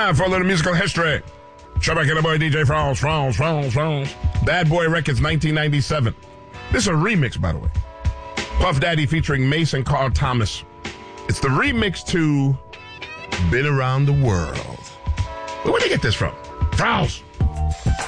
time for a little musical history. Shabba Killa Boy DJ France. Bad Boy Records, 1997. This is a remix, by the way. Puff Daddy featuring Mace and Carl Thomas. It's the remix to Been Around the World. Where'd they get this from? France.